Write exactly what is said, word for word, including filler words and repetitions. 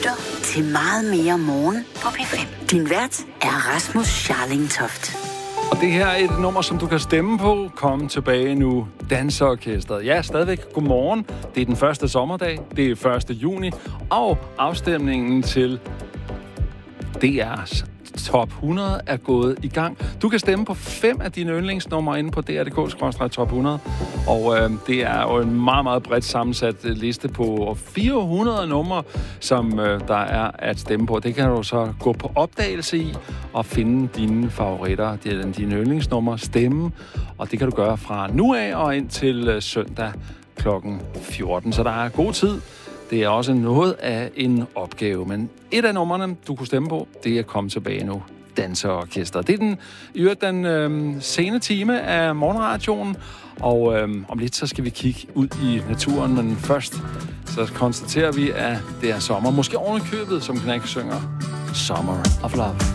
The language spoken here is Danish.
lytter til Meget Mere Morgen på P fem. Din vært er Rasmus Scharling Toft. Og det her er et nummer, som du kan stemme på. Kom tilbage nu, Danseorkestret. Ja, stadigvæk godmorgen. Det er den første sommerdag. Det er første juni. Og afstemningen til D R's top hundrede er gået i gang. Du kan stemme på fem af dine yndlingsnumre inde på d r punktum d k skråstreg top hundrede. Og øh, det er jo en meget, meget bredt sammensat liste på fire hundrede numre, som øh, der er at stemme på. Det kan du så gå på opdagelse i og finde dine favoritter, dine yndlingsnumre, stemme. Og det kan du gøre fra nu af og ind til øh, søndag klokken fjorten. Så der er god tid. Det er også noget af en opgave, men et af numrene, du kunne stemme på, det er Kom tilbage nu, Danseorkester. Det er den, i øvrigt den øh, sene time af morgenradioen, og øh, om lidt så skal vi kigge ud i naturen, men først så konstaterer vi, at det er sommer. Måske oven i købet, som Knack synger, Summer of Love.